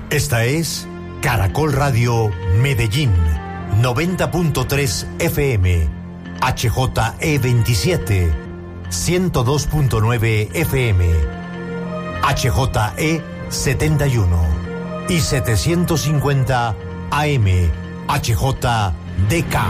Esta es Caracol Radio Medellín, 90.3 FM, HJE27, 102.9 FM, HJE71 y 750 AM, HJDK.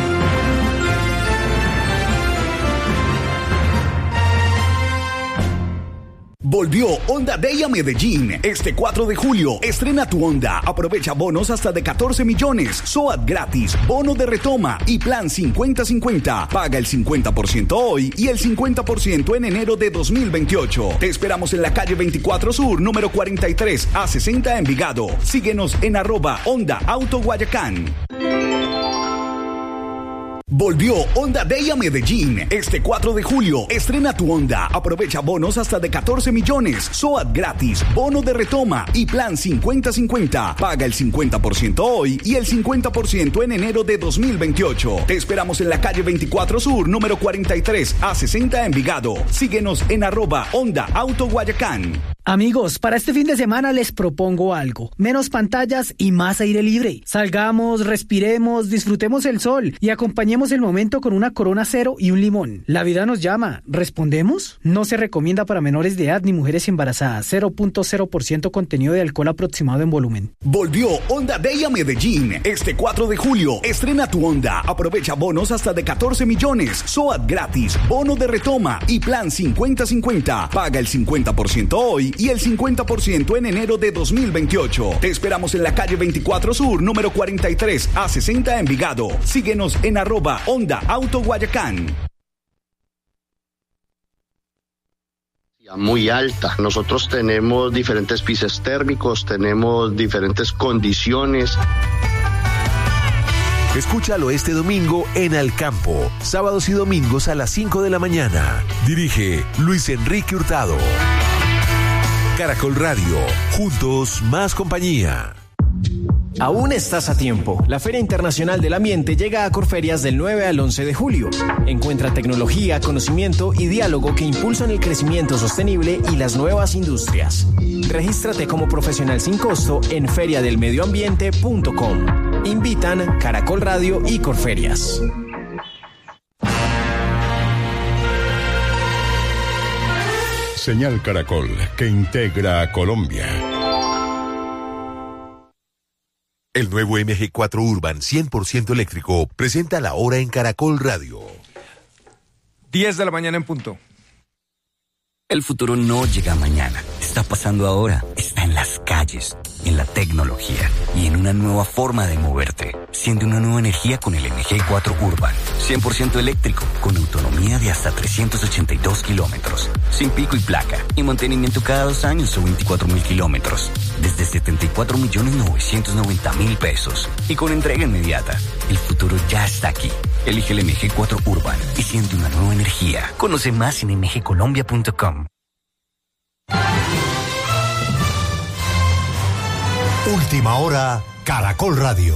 Volvió Honda Day a Medellín. Este 4 de julio, estrena tu Honda. Aprovecha bonos hasta de 14 millones. SOAT gratis, bono de retoma y plan 50-50. Paga el 50% hoy y el 50% en enero de 2028. Te esperamos en la calle 24 Sur, número 43, A60 Envigado. Síguenos en @Honda Auto Guayacán. Volvió Honda Day a Medellín. Este 4 de julio, estrena tu Honda. Aprovecha bonos hasta de 14 millones. SOAT gratis, bono de retoma y plan 50-50. Paga el 50% hoy y el 50% en enero de 2028. Te esperamos en la calle 24 Sur, número 43, A60 Envigado. Síguenos en @Honda Auto Guayacán. Amigos, para este fin de semana les propongo algo. Menos pantallas y más aire libre. Salgamos, respiremos, disfrutemos el sol y acompañemos el momento con una Corona Cero y un limón. La vida nos llama. ¿Respondemos? No se recomienda para menores de edad ni mujeres embarazadas. 0.0% contenido de alcohol aproximado en volumen. Volvió Honda Day a Medellín. Este 4 de julio, estrena tu Honda. Aprovecha bonos hasta de 14 millones. SOAT gratis, bono de retoma y plan 50-50. Paga el 50% hoy y el 50% en enero de 2028. Te esperamos en la calle 24 Sur, número 43, A60 Envigado. Síguenos en @Honda Auto Guayacán. Muy alta. Nosotros tenemos diferentes pisos térmicos, tenemos diferentes condiciones. Escúchalo este domingo en Al Campo, sábados y domingos a las 5 de la mañana. Dirige Luis Enrique Hurtado. Caracol Radio, juntos más compañía. Aún estás a tiempo. La Feria Internacional del Ambiente llega a Corferias del 9 al 11 de julio. Encuentra tecnología, conocimiento y diálogo que impulsan el crecimiento sostenible y las nuevas industrias. Regístrate como profesional sin costo en feriadelmedioambiente.com. Invitan Caracol Radio y Corferias. Señal Caracol, que integra a Colombia. El nuevo MG4 Urban 100% eléctrico presenta la hora en Caracol Radio. 10 de la mañana en punto. El futuro no llega mañana, está pasando ahora, está en las calles, en la tecnología y en una nueva forma de moverte. Siente una nueva energía con el MG4 Urban, 100% eléctrico, con autonomía de hasta 382 kilómetros, sin pico y placa, y mantenimiento cada 2 años o 24.000 kilómetros, desde 74.990.000 pesos, y con entrega inmediata. El futuro ya está aquí. Elige el MG4 Urban y siente una nueva energía. Conoce más en mgcolombia.com. Última hora, Caracol Radio.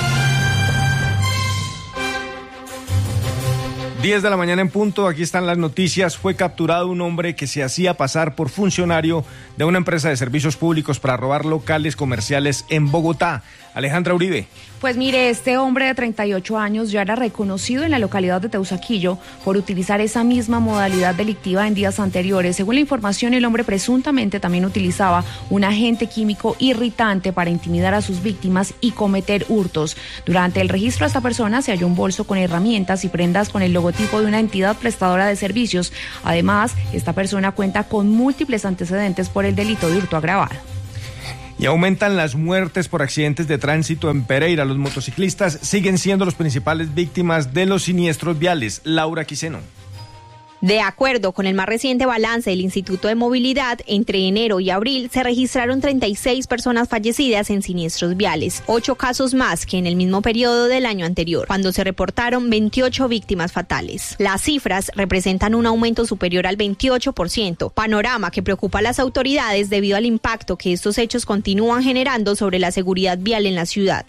10 de la mañana en punto, aquí están las noticias. Fue capturado un hombre que se hacía pasar por funcionario de una empresa de servicios públicos para robar locales comerciales en Bogotá. Alejandra Uribe. Pues mire, este hombre de 38 años ya era reconocido en la localidad de Teusaquillo por utilizar esa misma modalidad delictiva en días anteriores. Según la información, el hombre presuntamente también utilizaba un agente químico irritante para intimidar a sus víctimas y cometer hurtos. Durante el registro a esta persona se halló un bolso con herramientas y prendas con el logotipo de una entidad prestadora de servicios. Además, esta persona cuenta con múltiples antecedentes por el delito de hurto agravado. Y aumentan las muertes por accidentes de tránsito en Pereira. Los motociclistas siguen siendo las principales víctimas de los siniestros viales. Laura Quiseno. De acuerdo con el más reciente balance del Instituto de Movilidad, entre enero y abril se registraron 36 personas fallecidas en siniestros viales, 8 casos más que en el mismo periodo del año anterior, cuando se reportaron 28 víctimas fatales. Las cifras representan un aumento superior al 28%, panorama que preocupa a las autoridades debido al impacto que estos hechos continúan generando sobre la seguridad vial en la ciudad.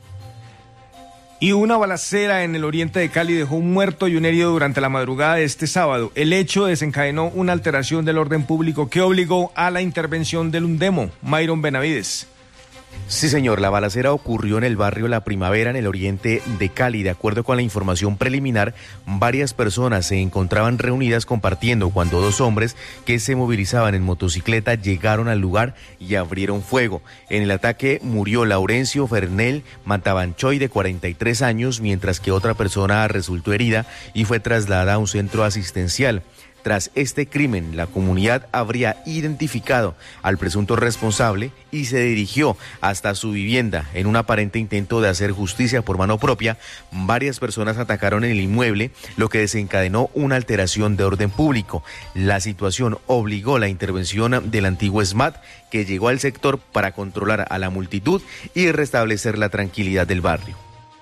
Y una balacera en el oriente de Cali dejó un muerto y un herido durante la madrugada de este sábado. El hecho desencadenó una alteración del orden público que obligó a la intervención del UNDEMO. Myron Benavides. Sí, señor, la balacera ocurrió en el barrio La Primavera, en el oriente de Cali. De acuerdo con la información preliminar, varias personas se encontraban reunidas compartiendo cuando dos hombres que se movilizaban en motocicleta llegaron al lugar y abrieron fuego. En el ataque murió Laurencio Fernel Matabanchoy, de 43 años, mientras que otra persona resultó herida y fue trasladada a un centro asistencial. Tras este crimen, la comunidad habría identificado al presunto responsable y se dirigió hasta su vivienda. En un aparente intento de hacer justicia por mano propia, varias personas atacaron el inmueble, lo que desencadenó una alteración de orden público. La situación obligó la intervención del antiguo SMAT, que llegó al sector para controlar a la multitud y restablecer la tranquilidad del barrio.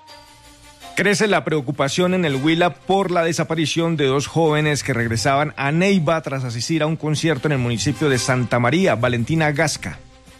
Crece la preocupación en el Huila por la desaparición de dos jóvenes que regresaban a Neiva tras asistir a un concierto en el municipio de Santa María. Valentina Gasca.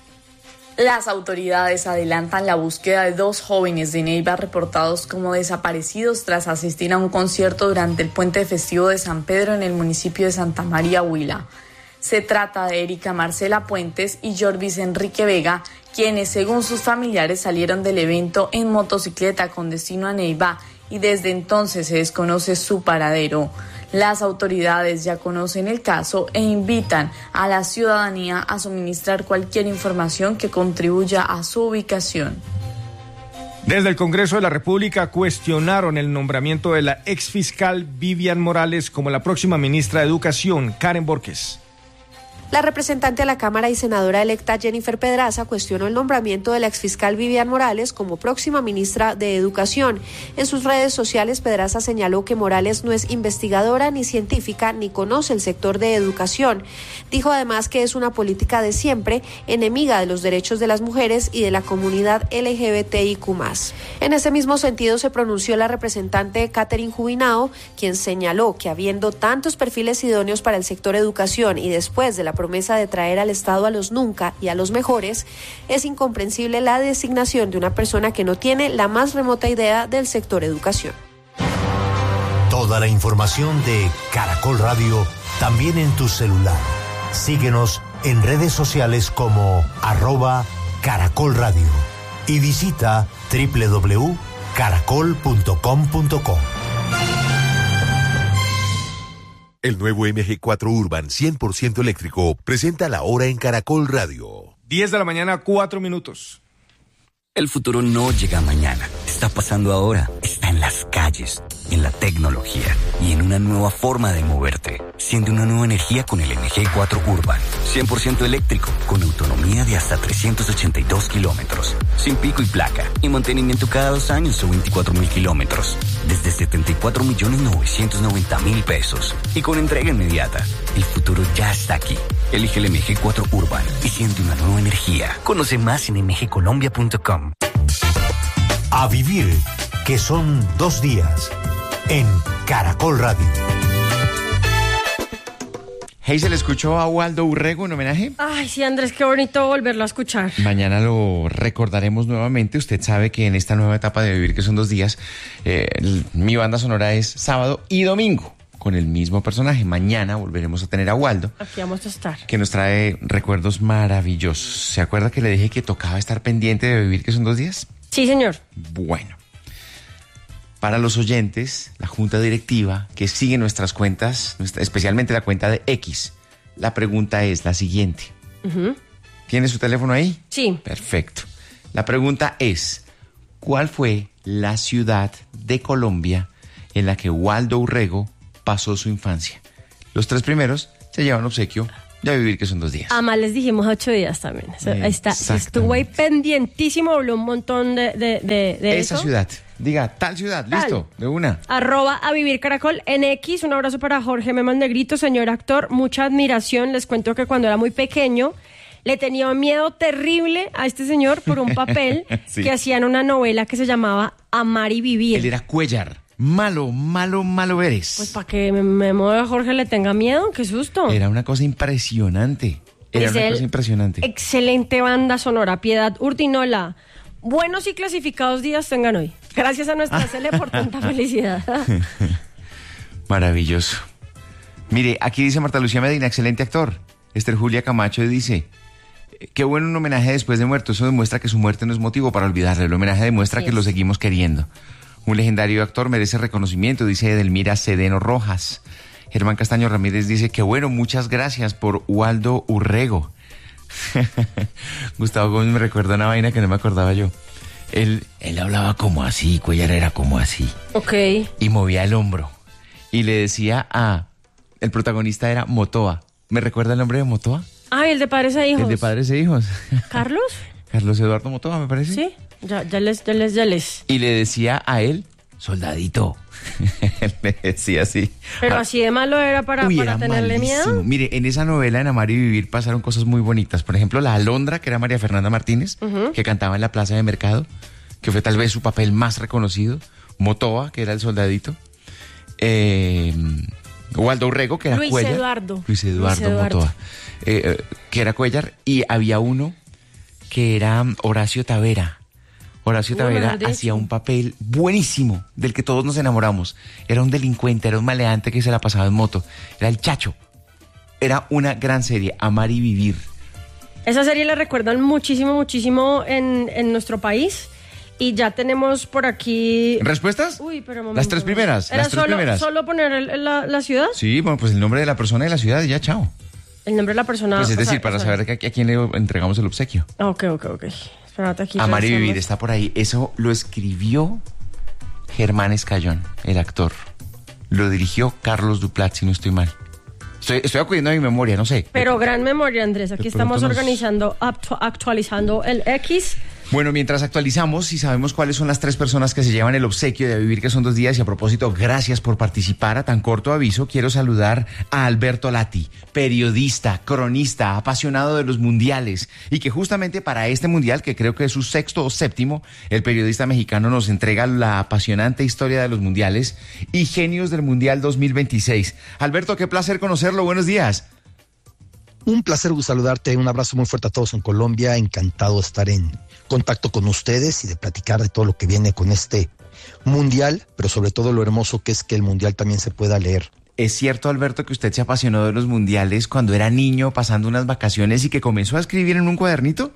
Las autoridades adelantan la búsqueda de dos jóvenes de Neiva reportados como desaparecidos tras asistir a un concierto durante el puente festivo de San Pedro en el municipio de Santa María, Huila. Se trata de Erika Marcela Puentes y Jorvis Enrique Vega, quienes según sus familiares salieron del evento en motocicleta con destino a Neiva y desde entonces se desconoce su paradero. Las autoridades ya conocen el caso e invitan a la ciudadanía a suministrar cualquier información que contribuya a su ubicación. Desde el Congreso de la República cuestionaron el nombramiento de la exfiscal Vivian Morales como la próxima ministra de Educación. Karen Borges. La representante de la Cámara y senadora electa Jennifer Pedraza cuestionó el nombramiento de la exfiscal Vivian Morales como próxima ministra de Educación. En sus redes sociales, Pedraza señaló que Morales no es investigadora ni científica ni conoce el sector de educación. Dijo además que es una política de siempre, enemiga de los derechos de las mujeres y de la comunidad LGBTIQ+. En ese mismo sentido se pronunció la representante Catherine Jubinao, quien señaló que habiendo tantos perfiles idóneos para el sector educación y después de la promesa de traer al Estado a los nunca y a los mejores, es incomprensible la designación de una persona que no tiene la más remota idea del sector educación. Toda la información de Caracol Radio también en tu celular. Síguenos en redes sociales como @Caracol Radio y visita www.caracol.com.co. El nuevo MG4 Urban 100% eléctrico presenta la hora en Caracol Radio. 10 de la mañana, 4 minutos. El futuro no llega mañana, está pasando ahora, está en las calles, en la tecnología y en una nueva forma de moverte. Siente una nueva energía con el MG4 Urban, 100% eléctrico, con autonomía de hasta 382 kilómetros, sin pico y placa, y mantenimiento cada 2 años o 24.000 kilómetros, desde 74.990.000 pesos, y con entrega inmediata. El futuro ya está aquí. Elige el MG4 Urban y siente una nueva energía. Conoce más en mgcolombia.com. A vivir, que son 2 días, en Caracol Radio. ¿Se le escuchó a Waldo Urrego en homenaje? Ay, sí, Andrés, qué bonito volverlo a escuchar. Mañana lo recordaremos nuevamente. Usted sabe que en esta nueva etapa de Vivir, que son 2 días, mi banda sonora es sábado y domingo, con el mismo personaje. Mañana volveremos a tener a Waldo. Aquí vamos a estar. Que nos trae recuerdos maravillosos. ¿Se acuerda que le dije que tocaba estar pendiente de Vivir, que son 2 días? Sí, señor. Bueno. Para los oyentes, la junta directiva que sigue nuestras cuentas, especialmente la cuenta de X, la pregunta es la siguiente. ¿Tiene su teléfono ahí? Sí. Perfecto. La pregunta es, ¿cuál fue la ciudad de Colombia en la que Waldo Urrego pasó su infancia? Los 3 primeros se llevan obsequio de Vivir, que son 2 días. Además les dijimos 8 días también. Ahí está. Estuvo ahí pendientísimo, habló un montón de esa eso. Ciudad. Diga, tal ciudad, listo, de una. @A Vivir Caracol en X. Un abrazo para Jorge Memas Negrito, señor actor. Mucha admiración. Les cuento que cuando era muy pequeño le tenía miedo terrible a este señor por un papel sí. que hacía en una novela que se llamaba Amar y Vivir. Él era Cuellar. Malo eres. Pues para que Memo de Jorge le tenga miedo, qué susto. Era una cosa impresionante. Excelente banda sonora. Piedad Urtinola. Buenos y clasificados días tengan hoy. Gracias a nuestra Cele por tanta felicidad. Maravilloso. Mire, aquí dice Marta Lucía Medina, excelente actor. Esther Julia Camacho dice, Qué bueno un homenaje después de muerto. Eso demuestra que su muerte no es motivo para olvidarle. El homenaje demuestra que lo seguimos queriendo. Un legendario actor merece reconocimiento, dice Edelmira Cedeno Rojas. Germán Castaño Ramírez dice, qué bueno, muchas gracias por Waldo Urrego. Gustavo Gómez me recuerda una vaina que no me acordaba yo. Él hablaba como así, Cuellar era como así. Ok. Y movía el hombro. Y le decía el protagonista era Motoa. ¿Me recuerda el nombre de Motoa? Ah, el de Padres e Hijos. El de Padres e Hijos. ¿Carlos? Carlos Eduardo Motoa, me parece. Sí, ya les. Y le decía a él, soldadito. Le decía así. Pero así de malo era para tenerle malísimo. miedo. Mire, en esa novela, en Amar y Vivir, pasaron cosas muy bonitas. Por ejemplo, la Alondra, que era María Fernanda Martínez, que cantaba en la Plaza de Mercado, que fue tal vez su papel más reconocido. Motoa, que era el soldadito. Waldo Urrego, que era Cuellar. Luis Eduardo Motoa, que era Cuellar. Y había uno que era Horacio Tavera. Horacio Tavera hacía un papel buenísimo, del que todos nos enamoramos. Era un delincuente, era un maleante que se la pasaba en moto. Era el Chacho. Era una gran serie, Amar y Vivir. Esa serie la recuerdan muchísimo en nuestro país. Y ya tenemos por aquí... ¿Respuestas? Uy, pero un momento. Las tres primeras. ¿Era las tres primeras. solo poner la ciudad? Sí, bueno, pues el nombre de la persona y la ciudad y ya, chao. El nombre de la persona... Pues es decir, para saber a quién le entregamos el obsequio. Ok. Espérate aquí. Amar y Vivir está por ahí. Eso lo escribió Germán Escayón, el actor. Lo dirigió Carlos Duplat, si no estoy mal. Estoy acudiendo a mi memoria, no sé. Pero gran memoria, Andrés. Aquí estamos organizando, actualizando el X. Bueno, mientras actualizamos y sabemos cuáles son las tres personas que se llevan el obsequio de A Vivir, que son 2 días, y a propósito, gracias por participar. A tan corto aviso, quiero saludar a Alberto Lati, periodista, cronista, apasionado de los mundiales, y que justamente para este mundial, que creo que es su 6º o 7º, el periodista mexicano nos entrega la apasionante historia de los mundiales y genios del Mundial 2026. Alberto, qué placer conocerlo. Buenos días. Un placer saludarte, un abrazo muy fuerte a todos en Colombia, encantado de estar en contacto con ustedes y de platicar de todo lo que viene con este mundial, pero sobre todo lo hermoso que es que el mundial también se pueda leer. ¿Es cierto, Alberto, que usted se apasionó de los mundiales cuando era niño, pasando unas vacaciones y que comenzó a escribir en un cuadernito?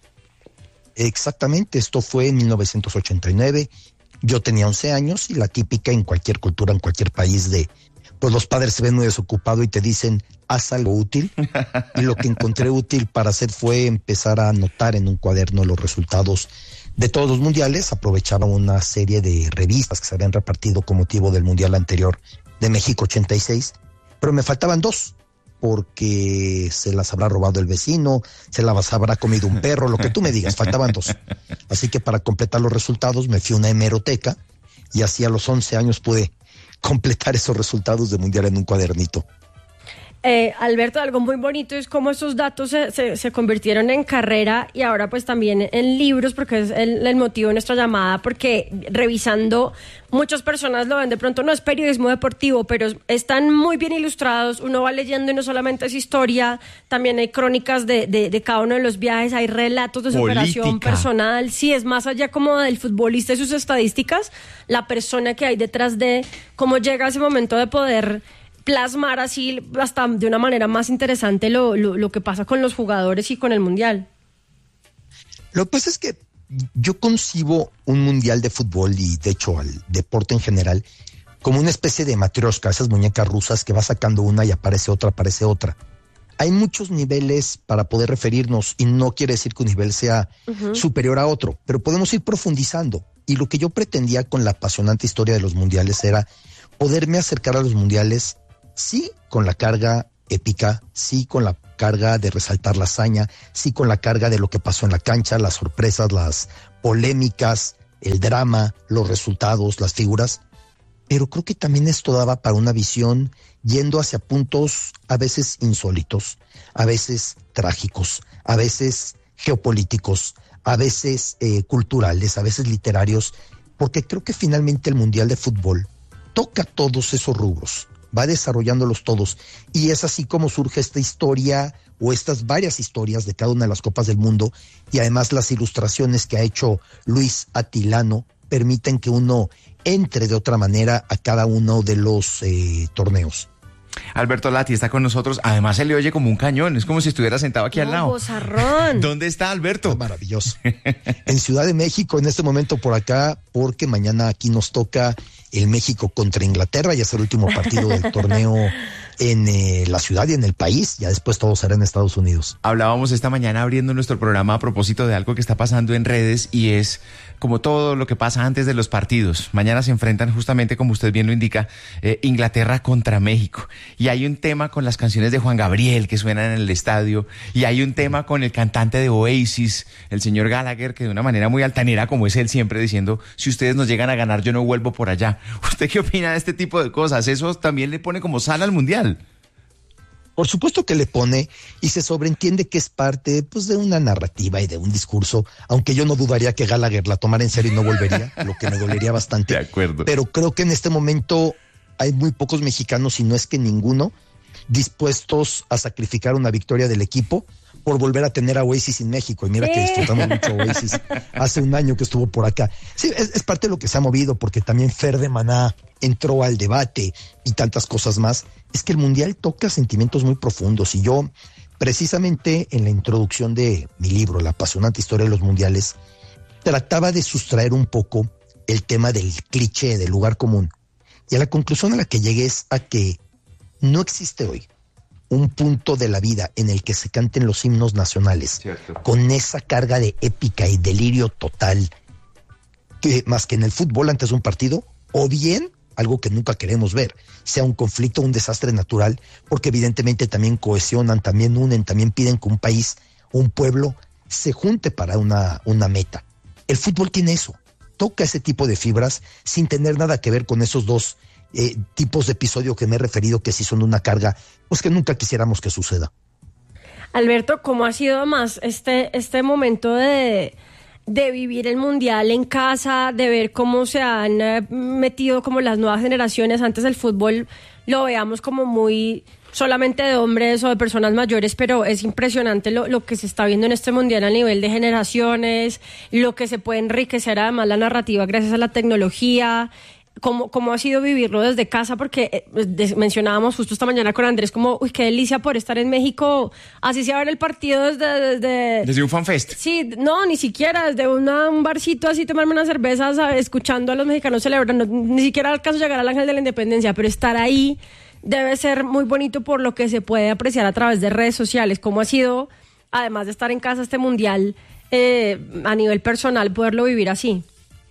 Exactamente, esto fue en 1989, yo tenía 11 años y la típica en cualquier cultura, en cualquier país pues los padres se ven muy desocupados y te dicen, haz algo útil. Y lo que encontré útil para hacer fue empezar a anotar en un cuaderno los resultados de todos los mundiales. Aprovechaba una serie de revistas que se habían repartido con motivo del mundial anterior de México 86, pero me faltaban 2, porque se las habrá robado el vecino, se las habrá comido un perro, lo que tú me digas, faltaban 2. Así que para completar los resultados me fui a una hemeroteca y así a los 11 años pude completar esos resultados de mundial en un cuadernito. Alberto, algo muy bonito es cómo esos datos se convirtieron en carrera y ahora pues también en libros, porque es el motivo de nuestra llamada, porque revisando, muchas personas lo ven de pronto, no es periodismo deportivo, pero están muy bien ilustrados, uno va leyendo y no solamente es historia, también hay crónicas de cada uno de los viajes, hay relatos de superación personal, sí, es más allá como del futbolista y sus estadísticas, la persona que hay detrás de cómo llega a ese momento de poder plasmar así hasta de una manera más interesante lo que pasa con los jugadores y con el mundial. Lo que pasa es que yo concibo un mundial de fútbol y de hecho al deporte en general como una especie de matrioshka, esas muñecas rusas que va sacando una y aparece otra. Hay muchos niveles para poder referirnos y no quiere decir que un nivel sea superior a otro, pero podemos ir profundizando. Y lo que yo pretendía con la apasionante historia de los mundiales era poderme acercar a los mundiales, sí con la carga épica, sí con la carga de resaltar la hazaña, sí con la carga de lo que pasó en la cancha, las sorpresas, las polémicas, el drama, los resultados, las figuras. Pero creo que también esto daba para una visión yendo hacia puntos a veces insólitos, a veces trágicos, a veces geopolíticos, a veces culturales, a veces literarios, porque creo que finalmente el Mundial de Fútbol toca todos esos rubros, va desarrollándolos todos, y es así como surge esta historia o estas varias historias de cada una de las Copas del Mundo, y además las ilustraciones que ha hecho Luis Atilano permiten que uno entre de otra manera a cada uno de los torneos. Alberto Lati está con nosotros. Además, se le oye como un cañón. Es como si estuviera sentado aquí al lado. Bozarrón. ¿Dónde está Alberto? Maravilloso. En Ciudad de México, en este momento por acá, porque mañana aquí nos toca el México contra Inglaterra. Ya es el último partido del torneo en la ciudad y en el país. Ya después todo será en Estados Unidos. Hablábamos esta mañana abriendo nuestro programa a propósito de algo que está pasando en redes y es como todo lo que pasa antes de los partidos. Mañana se enfrentan justamente, como usted bien lo indica, Inglaterra contra México. Y hay un tema con las canciones de Juan Gabriel que suenan en el estadio. Y hay un tema con el cantante de Oasis, el señor Gallagher, que de una manera muy altanera, como es él siempre, diciendo, si ustedes nos llegan a ganar, yo no vuelvo por allá. ¿Usted qué opina de este tipo de cosas? ¿Eso también le pone como sal al Mundial? Por supuesto que le pone, y se sobreentiende que es parte pues de una narrativa y de un discurso, aunque yo no dudaría que Gallagher la tomara en serio y no volvería, lo que me dolería bastante. De acuerdo. Pero creo que en este momento hay muy pocos mexicanos, si no es que ninguno, dispuestos a sacrificar una victoria del equipo por volver a tener a Oasis en México. Y mira que disfrutamos mucho a Oasis hace un año que estuvo por acá. Sí, es parte de lo que se ha movido, porque también Fer de Maná entró al debate y tantas cosas más. Es que el Mundial toca sentimientos muy profundos, y yo, precisamente en la introducción de mi libro, La apasionante historia de los mundiales, trataba de sustraer un poco el tema del cliché, del lugar común. Y a la conclusión a la que llegué es a que no existe hoy un punto de la vida en el que se canten los himnos nacionales, cierto, con esa carga de épica y delirio total, que más que en el fútbol antes de un partido, o bien algo que nunca queremos ver, sea un conflicto, un desastre natural, porque evidentemente también cohesionan, también unen, también piden que un país, un pueblo, se junte para una meta. El fútbol tiene eso, toca ese tipo de fibras sin tener nada que ver con esos dos tipos de episodio que me he referido, que sí son una carga, pues que nunca quisiéramos que suceda. Alberto, ¿cómo ha sido más este momento de vivir el Mundial en casa, de ver cómo se han metido como las nuevas generaciones? Antes del fútbol lo veamos como muy solamente de hombres o de personas mayores, pero es impresionante lo que se está viendo en este Mundial a nivel de generaciones, lo que se puede enriquecer además la narrativa gracias a la tecnología. ¿Cómo ha sido vivirlo desde casa? Porque mencionábamos justo esta mañana con Andrés como, uy, qué delicia poder estar en México, así sea ver el partido desde un fanfest. Sí, no, ni siquiera desde un barcito, así tomarme unas cervezas, escuchando a los mexicanos celebrando, ni siquiera alcanzo a llegar al Ángel de la Independencia, pero estar ahí debe ser muy bonito por lo que se puede apreciar a través de redes sociales. ¿Cómo ha sido, además de estar en casa este Mundial, a nivel personal, poderlo vivir así?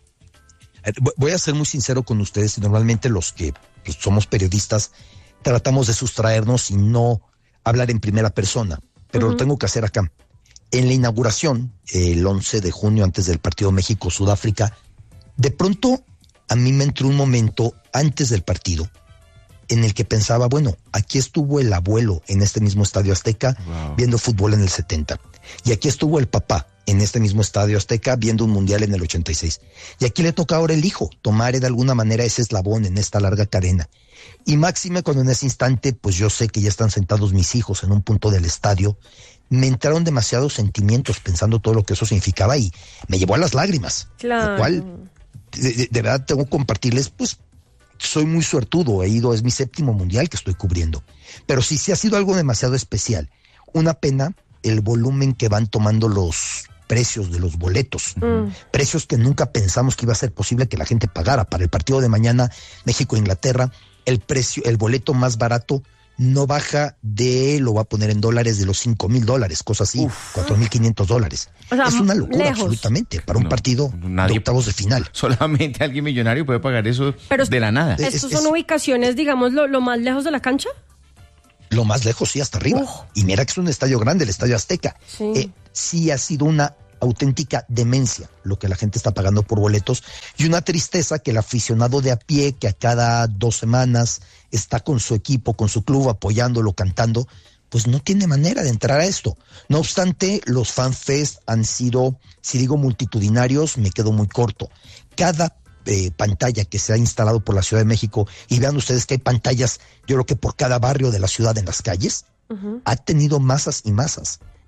Voy a ser muy sincero con ustedes, y normalmente los que somos periodistas tratamos de sustraernos y no hablar en primera persona, pero lo tengo que hacer acá. En la inauguración, el 11 de junio, antes del partido México-Sudáfrica, de pronto a mí me entró un momento antes del partido en el que pensaba, bueno, aquí estuvo el abuelo en este mismo Estadio Azteca viendo fútbol en el 70, y aquí estuvo el papá en este mismo Estadio Azteca viendo un mundial en el 86. Y aquí le toca ahora el hijo tomar de alguna manera ese eslabón en esta larga cadena. Y máxime cuando en ese instante, pues yo sé que ya están sentados mis hijos en un punto del estadio, me entraron demasiados sentimientos pensando todo lo que eso significaba y me llevó a las lágrimas. Claro. Lo cual, de verdad tengo que compartirles, pues soy muy suertudo, es mi 7º mundial que estoy cubriendo. Pero sí ha sido algo demasiado especial. Una pena el volumen que van tomando los precios de los boletos, precios que nunca pensamos que iba a ser posible que la gente pagara. Para el partido de mañana, México-Inglaterra, el boleto más barato no baja lo va a poner en dólares, de los $5,000, cosas así, $4,500. O sea, es una locura, lejos. Absolutamente, para un partido de octavos de final. Solamente alguien millonario puede pagar eso. Pero de la nada. ¿Estos son ubicaciones, digamos, lo más lejos de la cancha? Lo más lejos, sí, hasta arriba. Y mira que es un estadio grande, el Estadio Azteca. Sí. Sí ha sido una auténtica demencia lo que la gente está pagando por boletos, y una tristeza que el aficionado de a pie, que a cada 2 semanas está con su equipo, con su club, apoyándolo, cantando, pues no tiene manera de entrar a esto. No obstante, los fanfest han sido, si digo multitudinarios, me quedo muy corto. Cada pantalla que se ha instalado por la Ciudad de México, y vean ustedes que hay pantallas, yo creo que por cada barrio de la ciudad en las calles, ha tenido masas y masas.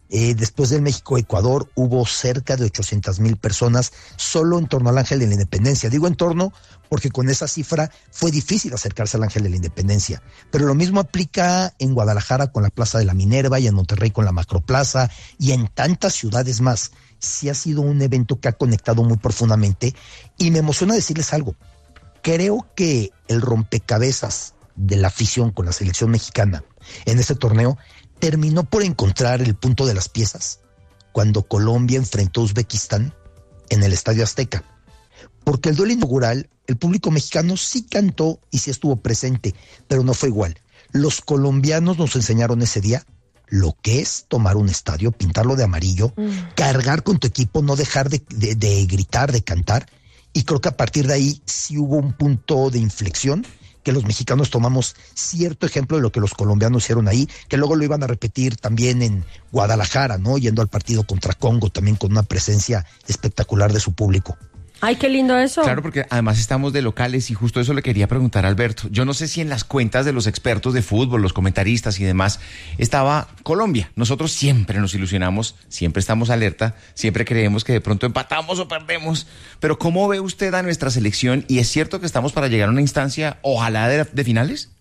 Después del México-Ecuador hubo cerca de 800,000 personas solo en torno al Ángel de la Independencia. Digo en torno porque con esa cifra fue difícil acercarse al Ángel de la Independencia. Pero lo mismo aplica en Guadalajara con la Plaza de la Minerva y en Monterrey con la Macroplaza y en tantas ciudades más. Sí ha sido un evento que ha conectado muy profundamente y me emociona decirles algo. Creo que el rompecabezas de la afición con la selección mexicana en ese torneo terminó por encontrar el punto de las piezas cuando Colombia enfrentó a Uzbekistán en el Estadio Azteca. Porque el duelo inaugural, el público mexicano sí cantó y sí estuvo presente, pero no fue igual. Los colombianos nos enseñaron ese día lo que es tomar un estadio, pintarlo de amarillo, cargar con tu equipo, no dejar de gritar, de cantar. Y creo que a partir de ahí sí hubo un punto de inflexión que los mexicanos tomamos cierto ejemplo de lo que los colombianos hicieron ahí, que luego lo iban a repetir también en Guadalajara, ¿no? Yendo al partido contra Congo, también con una presencia espectacular de su público. Ay, qué lindo eso. Claro, porque además estamos de locales y justo eso le quería preguntar a Alberto. Yo no sé si en las cuentas de los expertos de fútbol, los comentaristas y demás, estaba Colombia. Nosotros siempre nos ilusionamos, siempre estamos alerta, siempre creemos que de pronto empatamos o perdemos. Pero ¿cómo ve usted a nuestra selección? ¿Y es cierto que estamos para llegar a una instancia, ojalá, de finales?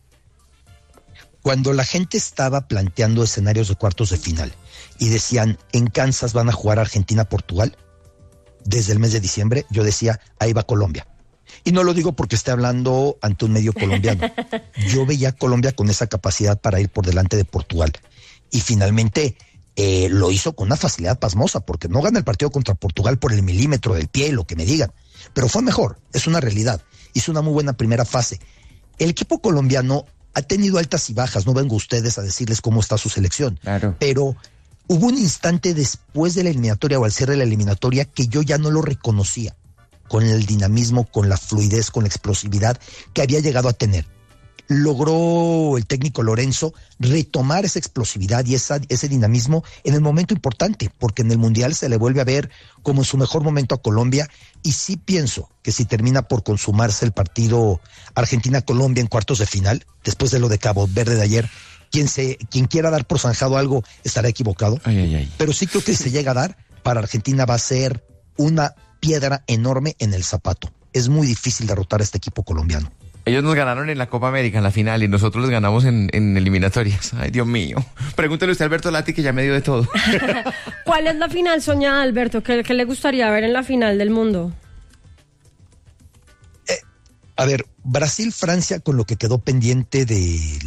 Cuando la gente estaba planteando escenarios de cuartos de final y decían, en Kansas van a jugar Argentina-Portugal, desde el mes de diciembre, yo decía, ahí va Colombia. Y no lo digo porque esté hablando ante un medio colombiano. Yo veía a Colombia con esa capacidad para ir por delante de Portugal. Y finalmente lo hizo con una facilidad pasmosa, porque no gana el partido contra Portugal por el milímetro del pie, lo que me digan. Pero fue mejor, es una realidad. Hizo una muy buena primera fase. El equipo colombiano ha tenido altas y bajas, no vengo a ustedes a decirles cómo está su selección. Claro. Pero hubo un instante después de la eliminatoria o al cierre de la eliminatoria que yo ya no lo reconocía con el dinamismo, con la fluidez, con la explosividad que había llegado a tener. Logró el técnico Lorenzo retomar esa explosividad y ese dinamismo en el momento importante, porque en el Mundial se le vuelve a ver como en su mejor momento a Colombia, y sí pienso que si termina por consumarse el partido Argentina-Colombia en cuartos de final, después de lo de Cabo Verde de ayer, quien quiera dar por zanjado algo estará equivocado. Pero sí creo que si se llega a dar, para Argentina va a ser una piedra enorme en el zapato. Es muy difícil derrotar a este equipo colombiano. Ellos nos ganaron en la Copa América en la final y nosotros les ganamos en eliminatorias. Ay, Dios mío. Pregúntele usted a Alberto Lati, que ya me dio de todo. ¿Cuál es la final soñada, Alberto? ¿Qué le gustaría ver en la final del mundo? A ver, Brasil-Francia, con lo que quedó pendiente del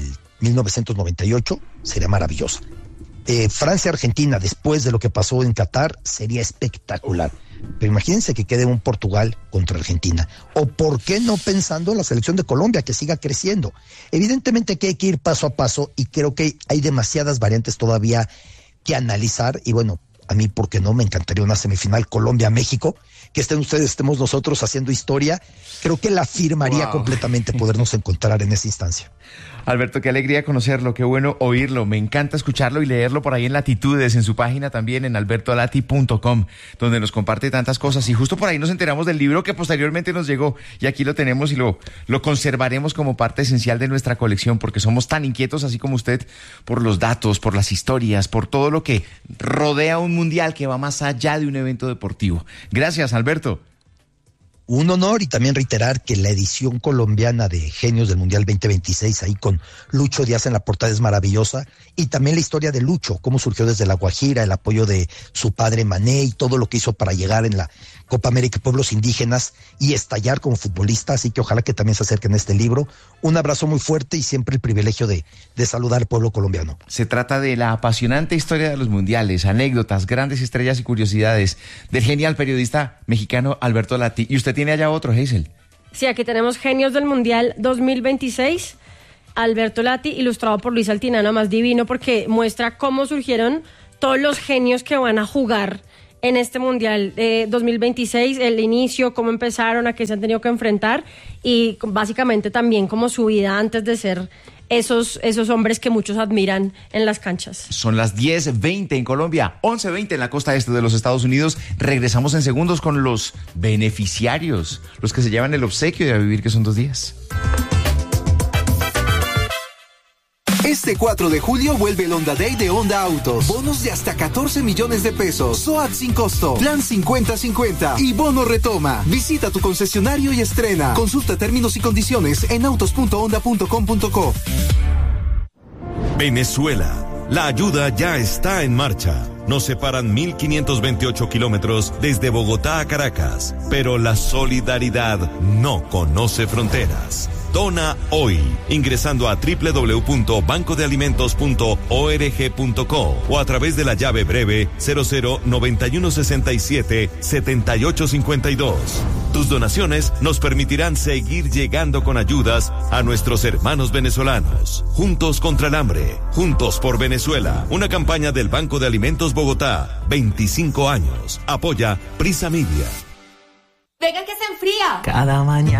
1998, sería maravillosa. Francia-Argentina, después de lo que pasó en Qatar, sería espectacular. Pero imagínense que quede un Portugal contra Argentina. O por qué no pensando en la selección de Colombia, que siga creciendo. Evidentemente que hay que ir paso a paso y creo que hay demasiadas variantes todavía que analizar. Y bueno, a mí, ¿por qué no? Me encantaría una semifinal Colombia-México. Que estén ustedes, estemos nosotros haciendo historia. Creo que la firmaría completamente podernos encontrar en esa instancia. Alberto, qué alegría conocerlo, qué bueno oírlo. Me encanta escucharlo y leerlo por ahí en Latitudes, en su página también, en albertolati.com, donde nos comparte tantas cosas. Y justo por ahí nos enteramos del libro que posteriormente nos llegó. Y aquí lo tenemos y lo conservaremos como parte esencial de nuestra colección, porque somos tan inquietos, así como usted, por los datos, por las historias, por todo lo que rodea un mundial que va más allá de un evento deportivo. Gracias, Alberto. Un honor, y también reiterar que la edición colombiana de Genios del Mundial 2026, ahí con Lucho Díaz en la portada, es maravillosa. Y también la historia de Lucho, cómo surgió desde La Guajira, el apoyo de su padre Mané y todo lo que hizo para llegar en la Copa América y pueblos indígenas y estallar como futbolista. Así que ojalá que también se acerquen a este libro. Un abrazo muy fuerte y siempre el privilegio de saludar al pueblo colombiano. Se trata de la apasionante historia de los mundiales, anécdotas, grandes estrellas y curiosidades del genial periodista mexicano Alberto Lati. Y usted tiene allá otro, Hazel. Sí, aquí tenemos Genios del Mundial 2026, Alberto Lati, ilustrado por Luis Altinano, más divino, porque muestra cómo surgieron todos los genios que van a jugar en este Mundial 2026, el inicio, cómo empezaron, a qué se han tenido que enfrentar y básicamente también como su vida antes de ser esos hombres que muchos admiran en las canchas. Son las 10:20 en Colombia, 11:20 en la costa este de los Estados Unidos. Regresamos en segundos con los beneficiarios, los que se llevan el obsequio de A Vivir, que son 2 días. Este 4 de julio vuelve el Honda Day de Honda Autos. Bonos de hasta 14 millones de pesos. SOAT sin costo. Plan 50-50. Y bono retoma. Visita tu concesionario y estrena. Consulta términos y condiciones en autos.honda.com.co. Venezuela. La ayuda ya está en marcha. Nos separan 1.528 kilómetros desde Bogotá a Caracas, pero la solidaridad no conoce fronteras. Dona hoy, ingresando a www.bancodealimentos.org.co o a través de la llave breve 0091677852. Tus donaciones nos permitirán seguir llegando con ayudas a nuestros hermanos venezolanos. Juntos contra el hambre, juntos por Venezuela. Una campaña del Banco de Alimentos Bogotá, 25 años. Apoya Prisa Media. Venga que se enfría. Cada mañana